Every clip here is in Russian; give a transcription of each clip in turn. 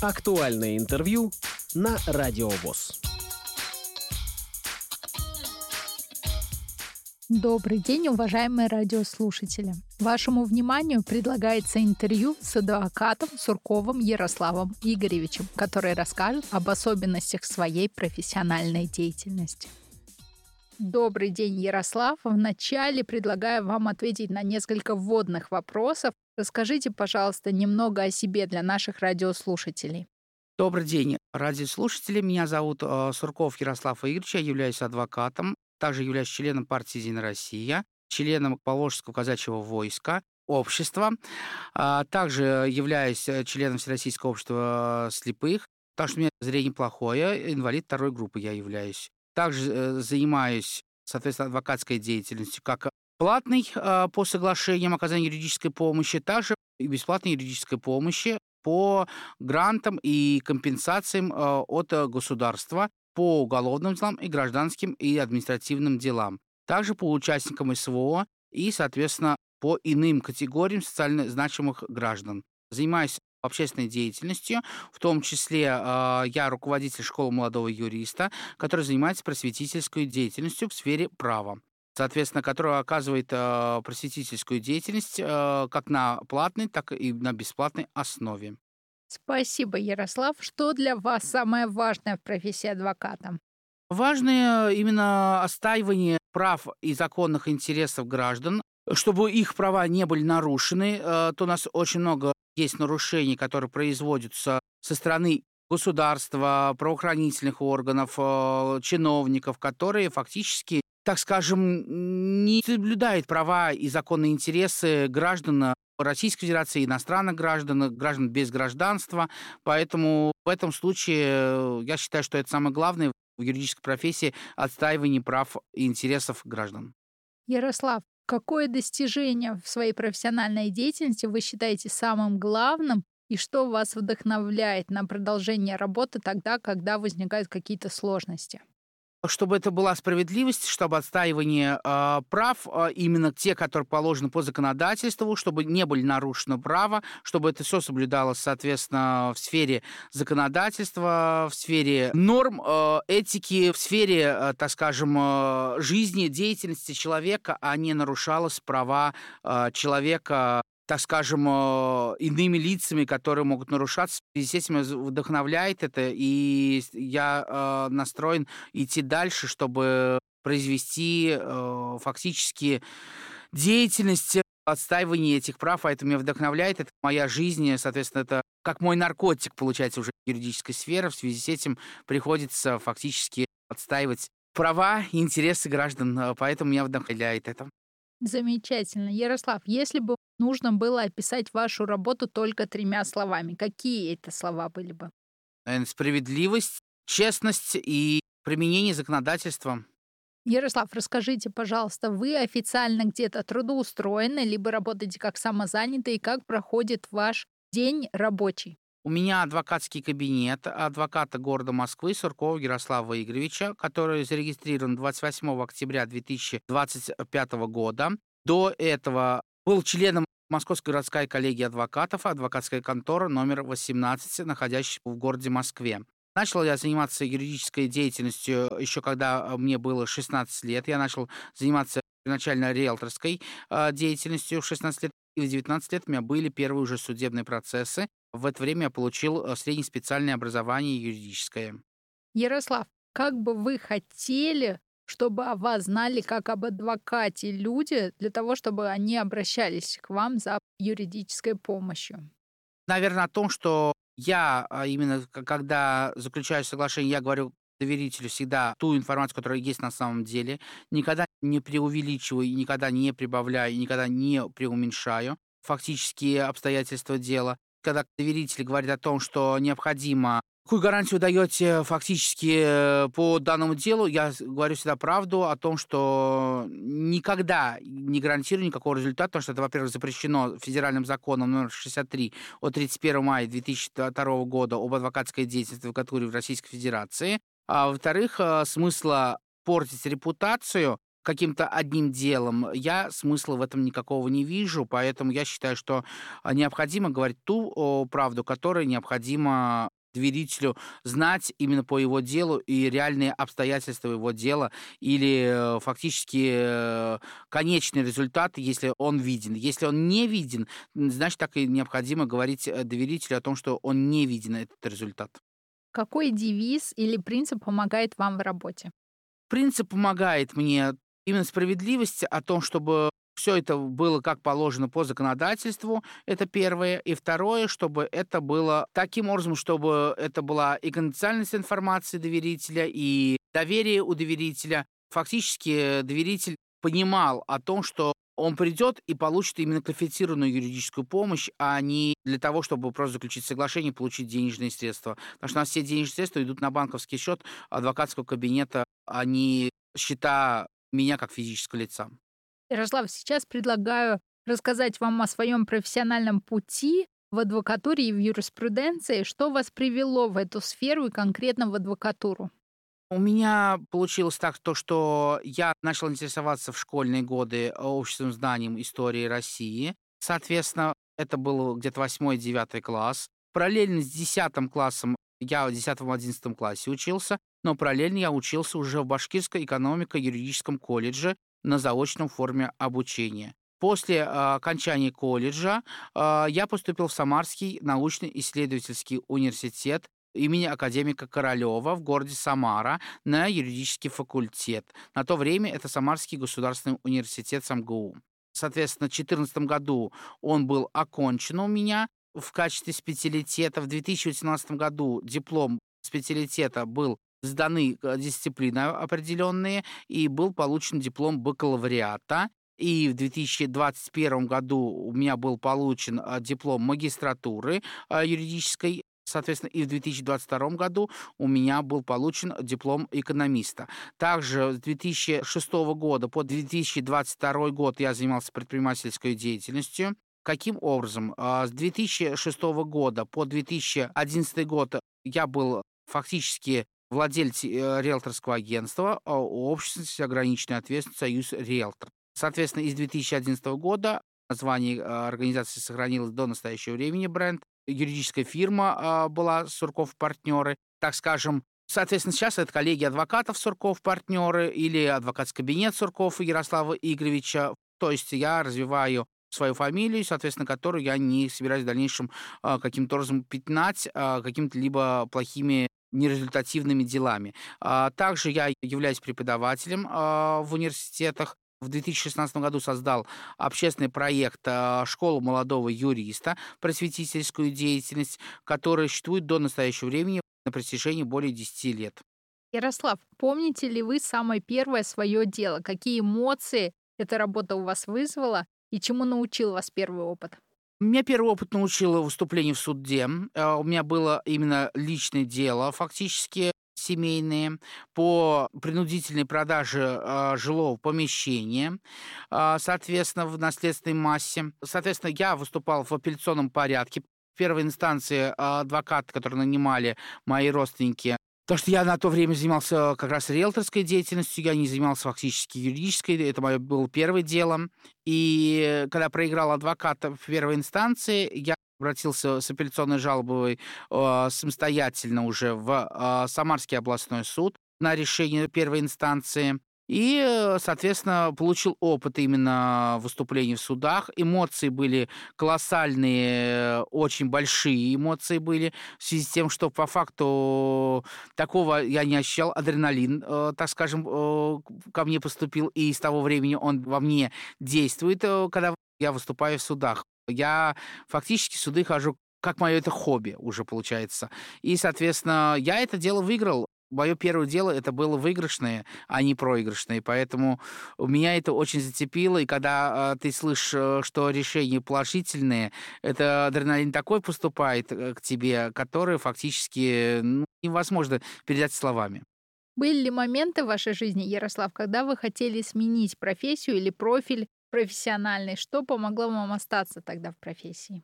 Актуальное интервью на Радио ВОС. Добрый день, уважаемые радиослушатели. Вашему вниманию предлагается интервью с адвокатом Сурковым Ярославом Игоревичем, который расскажет об особенностях своей профессиональной деятельности. Добрый день, Ярослав. Вначале предлагаю вам ответить на несколько вводных вопросов. Расскажите, пожалуйста, немного о себе для наших радиослушателей. Добрый день, радиослушатели. Меня зовут Сурков Ярослав Игоревич. Я являюсь адвокатом. Также являюсь членом партии «Единая Россия», членом Поволжского казачьего войска, общества. Также являюсь членом Всероссийского общества слепых, потому что у меня зрение плохое, инвалид второй группы я являюсь. Также занимаюсь, соответственно, адвокатской деятельностью как платной по соглашениям оказания юридической помощи, также и бесплатной юридической помощи по грантам и компенсациям от государства по уголовным делам и гражданским и административным делам. Также по участникам СВО и, соответственно, по иным категориям социально значимых граждан. Занимаюсь общественной деятельностью, в том числе я руководитель школы молодого юриста, который занимается просветительской деятельностью в сфере права. Соответственно, которая оказывает просветительскую деятельность как на платной, так и на бесплатной основе. Спасибо, Ярослав. Что для вас самое важное в профессии адвоката? Важное именно отстаивание прав и законных интересов граждан, чтобы их права не были нарушены. То у нас очень много есть нарушений, которые производятся со стороны государства, правоохранительных органов, чиновников, которые фактически, так скажем, не соблюдают права и законные интересы граждан Российской Федерации, иностранных граждан, граждан без гражданства. Поэтому в этом случае я считаю, что это самое главное в юридической профессии – отстаивание прав и интересов граждан. Ярослав, какое достижение в своей профессиональной деятельности вы считаете самым главным и что вас вдохновляет на продолжение работы тогда, когда возникают какие-то сложности? Чтобы это была справедливость, чтобы отстаивание прав, именно те, которые положены по законодательству, чтобы не были нарушены права, чтобы это все соблюдалось, соответственно, в сфере законодательства, в сфере норм, этики, в сфере, так скажем, жизни, деятельности человека, а не нарушалось права человека, так скажем, иными лицами, которые могут нарушаться. В связи с этим вдохновляет это, и я настроен идти дальше, чтобы произвести фактически деятельность отстаивания этих прав, поэтому меня вдохновляет. Это моя жизнь, соответственно, это как мой наркотик, получается, уже юридической сферы. В связи с этим приходится фактически отстаивать права и интересы граждан, поэтому меня вдохновляет это. Замечательно. Ярослав, если бы нужно было описать вашу работу только 3 словами, какие это слова были бы? Наверное, справедливость, честность и применение законодательства. Ярослав, расскажите, пожалуйста, вы официально где-то трудоустроены, либо работаете как самозанятый, и как проходит ваш день рабочий? У меня адвокатский кабинет адвоката города Москвы Суркова Ярослава Игоревича, который зарегистрирован 28 октября 2025 года. До этого был членом Московской городской коллегии адвокатов, адвокатская контора номер 18, находящаяся в городе Москве. Начал я заниматься юридической деятельностью еще когда мне было 16 лет. Я начал заниматься изначально риэлторской деятельностью в 16 лет. И в 19 лет у меня были первые уже судебные процессы. В это время я получил среднеспециальное образование юридическое. Ярослав, как бы вы хотели, чтобы о вас знали как об адвокате люди, для того, чтобы они обращались к вам за юридической помощью? Наверное, о том, что я именно, когда заключаю соглашение, я говорю доверителю всегда ту информацию, которая есть на самом деле. Никогда не преувеличиваю, никогда не прибавляю, никогда не преуменьшаю фактические обстоятельства дела. Когда доверитель говорит о том, что необходимо, какую гарантию даете фактически по данному делу, я говорю всегда правду о том, что никогда не гарантирую никакого результата, потому что это, во-первых, запрещено федеральным законом номер 63 от 31 мая 2002 года об адвокатской деятельности в адвокатуре в Российской Федерации. А во-вторых, смысла портить репутацию каким-то одним делом, я смысла в этом никакого не вижу, поэтому я считаю, что необходимо говорить ту правду, которая необходима доверителю знать именно по его делу и реальные обстоятельства его дела или фактически конечный результат, если он виден. Если он не виден, значит, так и необходимо говорить доверителю о том, что он не виден, этот результат. Какой девиз или принцип помогает вам в работе? Принцип помогает мне именно справедливость о том, чтобы все это было как положено по законодательству, это первое. И второе, чтобы это было таким образом, чтобы это была и конфиденциальность информации доверителя, и доверие у доверителя. Фактически доверитель понимал о том, что он придет и получит именно квалифицированную юридическую помощь, а не для того, чтобы просто заключить соглашение и получить денежные средства. Потому что у нас все денежные средства идут на банковский счет адвокатского кабинета, а не счета меня как физического лица. Ярослав, сейчас предлагаю рассказать вам о своем профессиональном пути в адвокатуре и в юриспруденции, что вас привело в эту сферу и конкретно в адвокатуру. У меня получилось так, что я начал интересоваться в школьные годы общественным знанием истории России. Соответственно, это был где-то 8-9 класс. Параллельно с 10 классом я в 10-11 классе учился, но параллельно я учился уже в Башкирском экономико-юридическом колледже на заочном форме обучения. После окончания колледжа я поступил в Самарский научно-исследовательский университет имени академика Королева в городе Самара на юридический факультет. На то время это Самарский государственный университет СамГУ. Соответственно, в 2014 году он был окончен у меня в качестве специалитета. В 2018 году диплом специалитета был сданы дисциплины определенные, и был получен диплом бакалавриата. И в 2021 году у меня был получен диплом магистратуры юридической. Соответственно, и в 2022 году у меня был получен диплом экономиста. Также с 2006 года по 2022 год я занимался предпринимательской деятельностью. Каким образом? С 2006 года по 2011 год я был фактически владелец риэлторского агентства общества с ограниченной ответственностью «Союз Риэлтор». Соответственно, из 2011 года название организации сохранилось до настоящего времени, бренд. Юридическая фирма была «Сурков партнеры». Так скажем, соответственно, сейчас это коллегия адвокатов «Сурков партнеры» или адвокатский кабинет Сурков Ярослава Игоревича. То есть я развиваю свою фамилию, соответственно, которую я не собираюсь в дальнейшем каким-то образом пятнать какими-то либо плохими нерезультативными делами. Также я являюсь преподавателем в университетах. В 2016 году создал общественный проект «Школа молодого юриста», просветительскую деятельность, которая существует до настоящего времени на протяжении более 10 лет. Ярослав, помните ли вы самое первое свое дело? Какие эмоции эта работа у вас вызвала и чему научил вас первый опыт? Меня первый опыт научил выступлению в суде. У меня было именно личное дело, фактически семейные, по принудительной продаже жилого помещения, соответственно, в наследственной массе. Соответственно, я выступал в апелляционном порядке. В первой инстанции адвокаты, которые нанимали мои родственники, потому что я на то время занимался как раз риэлторской деятельностью, я не занимался фактически юридической, это мое было первое дело. И когда проиграл адвоката в первой инстанции, я обратился с апелляционной жалобой самостоятельно уже в Самарский областной суд на решение первой инстанции. И, соответственно, получил опыт именно выступлений в судах. Эмоции были колоссальные, очень большие эмоции были, в связи с тем, что по факту такого я не ощущал. Адреналин, так скажем, ко мне поступил, и с того времени он во мне действует, когда я выступаю в судах. Я фактически в суды хожу, как мое это хобби уже получается. И, соответственно, я это дело выиграл. Мое первое дело это было выигрышное, а не проигрышное, поэтому меня это очень зацепило, и когда ты слышишь, что решения положительные, это адреналин такой поступает к тебе, который фактически невозможно передать словами. Были ли моменты в вашей жизни, Ярослав, когда вы хотели сменить профессию или профиль профессиональный? Что помогло вам остаться тогда в профессии?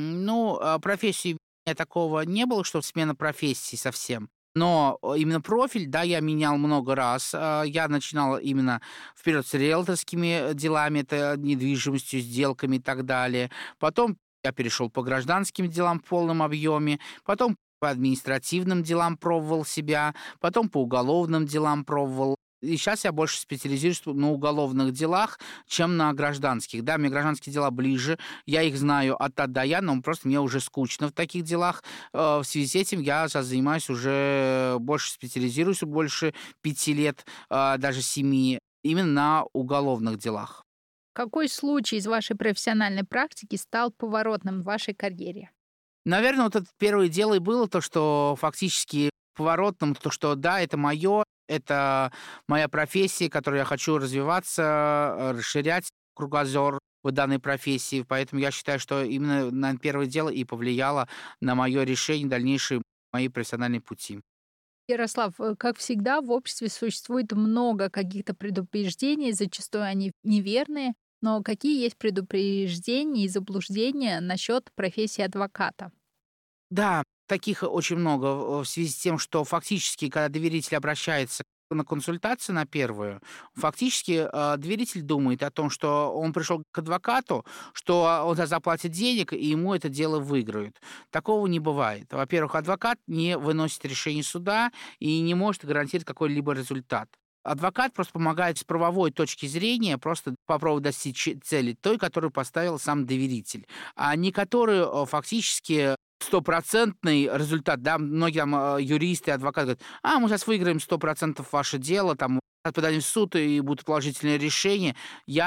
Профессии у меня такого не было, что смена профессии совсем. Но именно профиль, да, я менял много раз. Я начинал именно вперед с риэлторскими делами, это недвижимостью, сделками и так далее. Потом я перешел по гражданским делам в полном объеме. Потом по административным делам пробовал себя, потом по уголовным делам пробовал. И сейчас я больше специализируюсь на уголовных делах, чем на гражданских. Да, мне гражданские дела ближе, я их знаю от А до Я, но просто мне уже скучно в таких делах. В связи с этим я сейчас занимаюсь уже, больше специализируюсь, больше 5 лет, даже 7, именно на уголовных делах. Какой случай из вашей профессиональной практики стал поворотным в вашей карьере? Наверное, вот это первое дело и было то, что фактически поворотным, то, что да, это мое, это моя профессия, которой я хочу развиваться, расширять кругозор в данной профессии. Поэтому я считаю, что именно на первое дело и повлияло на мое решение дальнейшие мои профессиональные пути. Ярослав, как всегда, в обществе существует много каких-то предупреждений, зачастую они неверные. Но какие есть предупреждения и заблуждения насчет профессии адвоката? Да, таких очень много в связи с тем, что фактически, когда доверитель обращается на консультацию на первую, фактически доверитель думает о том, что он пришел к адвокату, что он заплатит денег, и ему это дело выиграют. Такого не бывает. Во-первых, адвокат не выносит решение суда и не может гарантировать какой-либо результат. Адвокат просто помогает с правовой точки зрения просто попробовать достичь цели той, которую поставил сам доверитель, а не который фактически стопроцентный результат. Да, многие там юристы, адвокаты говорят, мы сейчас выиграем 100% ваше дело, там подадим в суд и будет положительное решение.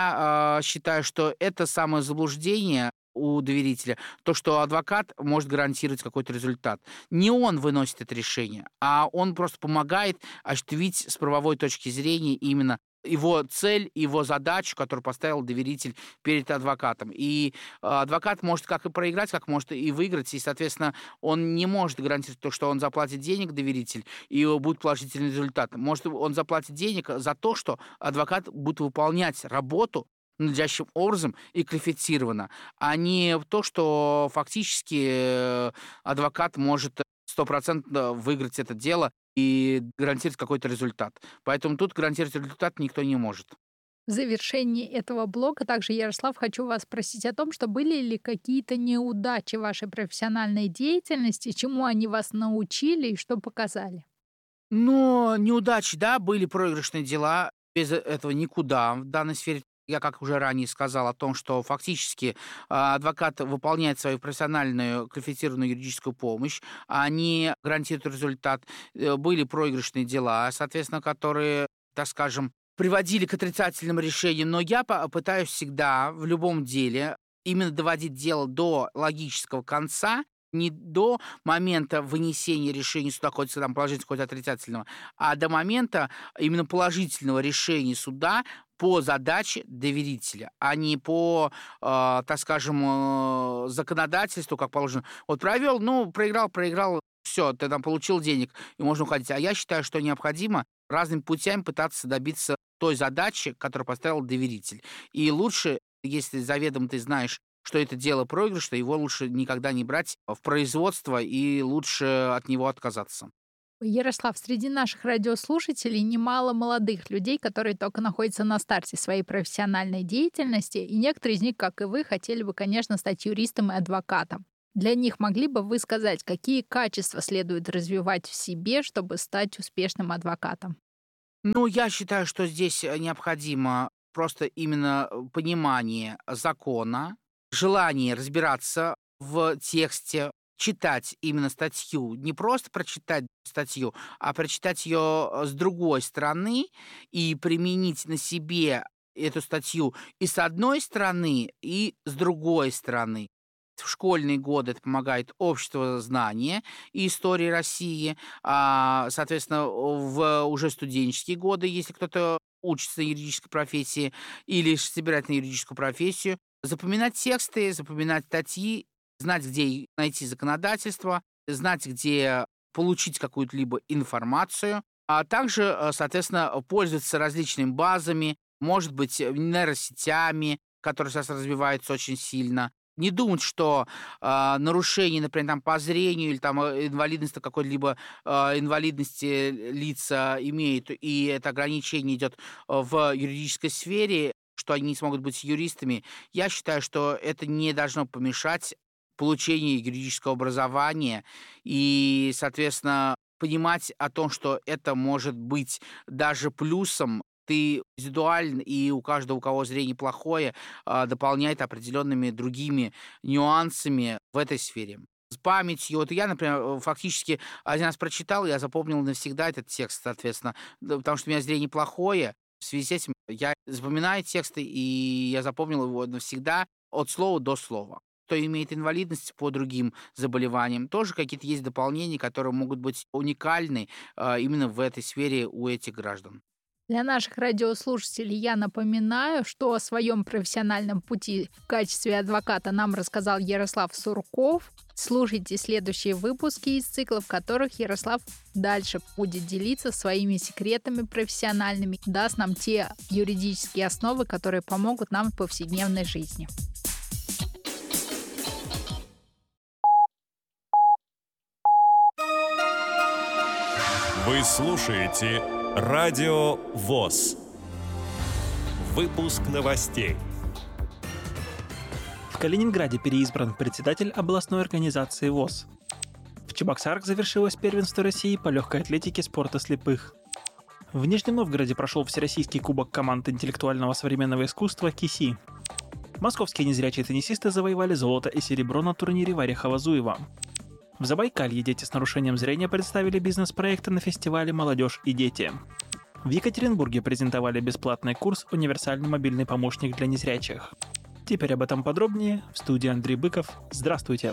Я считаю, что это самое заблуждение у доверителя, то, что адвокат может гарантировать какой-то результат. Не он выносит это решение, а он просто помогает осуществить с правовой точки зрения именно его цель, его задачу, которую поставил доверитель перед адвокатом. И адвокат может как и проиграть, как может и выиграть, и, соответственно, он не может гарантировать то, что он заплатит денег, доверитель, и будет положительный результат. Может, он заплатит денег за то, что адвокат будет выполнять работу надлежащим образом и квалифицированно, а не то, что фактически адвокат может 100% выиграть это дело и гарантировать какой-то результат. Поэтому тут гарантировать результат никто не может. В завершении этого блока также, Ярослав, хочу вас спросить о том, что были ли какие-то неудачи в вашей профессиональной деятельности, чему они вас научили и что показали? Но неудачи, да, были проигрышные дела. Без этого никуда в данной сфере. Я, как уже ранее сказал, о том, что фактически адвокат выполняет свою профессиональную квалифицированную юридическую помощь, они гарантируют результат. Были проигрышные дела, соответственно, которые, так скажем, приводили к отрицательным решениям. Но я пытаюсь всегда в любом деле именно доводить дело до логического конца, не до момента вынесения решения суда, хоть там положительного, хоть отрицательного, а до момента именно положительного решения суда по задаче доверителя, а не по, так скажем, законодательству, как положено. Вот провел, проиграл, все, ты там получил денег, и можно уходить. А я считаю, что необходимо разными путями пытаться добиться той задачи, которую поставил доверитель. И лучше, если заведомо ты знаешь, что это дело проигрышное, его лучше никогда не брать в производство и лучше от него отказаться. Ярослав, среди наших радиослушателей немало молодых людей, которые только находятся на старте своей профессиональной деятельности, и некоторые из них, как и вы, хотели бы, конечно, стать юристом и адвокатом. Для них могли бы вы сказать, какие качества следует развивать в себе, чтобы стать успешным адвокатом? Я считаю, что здесь необходимо просто именно понимание закона, желание разбираться в тексте, читать именно статью, не просто прочитать статью, а прочитать ее с другой стороны и применить на себе эту статью и с одной стороны, и с другой стороны. В школьные годы это помогает общество знания и истории России, соответственно, в уже студенческие годы, если кто-то учится на юридической профессии или собирает на юридическую профессию, запоминать тексты, запоминать статьи, знать, где найти законодательство, знать, где получить какую-то либо информацию, а также, соответственно, пользоваться различными базами, может быть, нейросетями, которые сейчас развиваются очень сильно. Не думать, что нарушение, например, там, по зрению или там, инвалидность какой-либо инвалидности лица имеют, и это ограничение идет в юридической сфере, что они не смогут быть юристами. Я считаю, что это не должно помешать получения юридического образования и, соответственно, понимать о том, что это может быть даже плюсом. Ты индивидуален, и у каждого, у кого зрение плохое, дополняет определенными другими нюансами в этой сфере. С памятью. Вот я, например, фактически один раз прочитал, я запомнил навсегда этот текст, соответственно, потому что у меня зрение плохое. В связи с этим я запоминаю тексты, и я запомнил его навсегда от слова до слова. Кто имеет инвалидность по другим заболеваниям, тоже какие-то есть дополнения, которые могут быть уникальны именно в этой сфере у этих граждан. Для наших радиослушателей я напоминаю, что о своем профессиональном пути в качестве адвоката нам рассказал Ярослав Сурков. Слушайте следующие выпуски из цикла, в которых Ярослав дальше будет делиться своими секретами профессиональными, даст нам те юридические основы, которые помогут нам в повседневной жизни. Вы слушаете Радио ВОС. Выпуск новостей. В Калининграде переизбран председатель областной организации ВОС. В Чебоксарах завершилось первенство России по легкой атлетике спорта слепых. В Нижнем Новгороде прошел Всероссийский кубок команд интеллектуального современного искусства КИСИ. Московские незрячие теннисисты завоевали золото и серебро на турнире Варяхова-Зуева. В Забайкалье дети с нарушением зрения представили бизнес-проекты на фестивале «Молодежь и дети». В Екатеринбурге презентовали бесплатный курс «Универсальный мобильный помощник для незрячих». Теперь об этом подробнее. В студии Андрей Быков. Здравствуйте.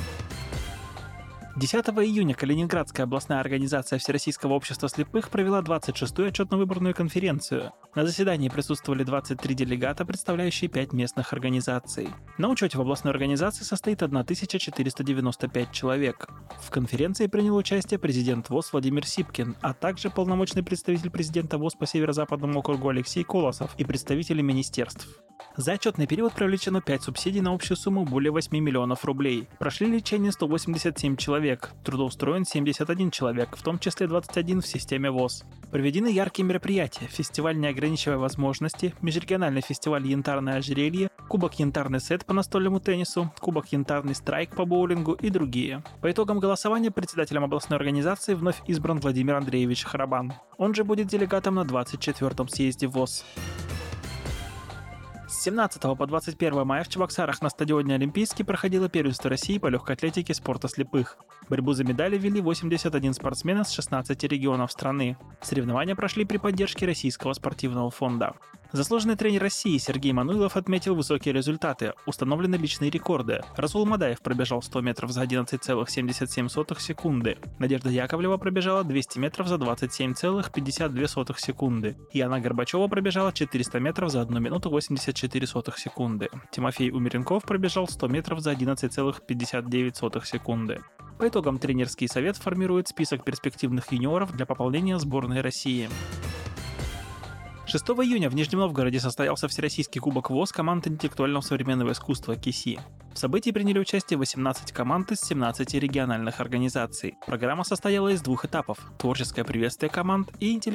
10 июня Калининградская областная организация Всероссийского общества слепых провела 26-ю отчетно-выборную конференцию. На заседании присутствовали 23 делегата, представляющие 5 местных организаций. На учете в областной организации состоит 1495 человек. В конференции принял участие президент ВОС Владимир Сипкин, а также полномочный представитель президента ВОС по Северо-Западному округу Алексей Колосов и представители министерств. За отчетный период привлечено 5 субсидий на общую сумму более 8 миллионов рублей. Прошли лечение 187 человек, трудоустроен 71 человек, в том числе 21 в системе ВОС. Проведены яркие мероприятия: фестиваль «Не ограничивая возможности», межрегиональный фестиваль «Янтарное ожерелье», кубок «Янтарный сет» по настольному теннису, кубок «Янтарный страйк» по боулингу и другие. По итогам голосования председателем областной организации вновь избран Владимир Андреевич Харабан. Он же будет делегатом на 24-м съезде ВОС. С 17 по 21 мая в Чебоксарах на стадионе Олимпийский проходило первенство России по легкой атлетике спорта слепых. Борьбу за медали вели 81 спортсмен из 16 регионов страны. Соревнования прошли при поддержке Российского спортивного фонда. Заслуженный тренер России Сергей Мануилов отметил высокие результаты, установлены личные рекорды. Расул Мадаев пробежал 100 метров за 11,77 секунды. Надежда Яковлева пробежала 200 метров за 27,52 секунды. Яна Горбачева пробежала 400 метров за 1 минуту 84 секунды. Тимофей Умеренков пробежал 100 метров за 11,59 секунды. По итогам тренерский совет формирует список перспективных юниоров для пополнения сборной России. 6 июня в Нижнем Новгороде состоялся Всероссийский кубок ВОС команд интеллектуального современного искусства КИСИ. В событии приняли участие 18 команд из 17 региональных организаций. Программа состояла из 2 этапов – творческое приветствие команд и интеллектуальное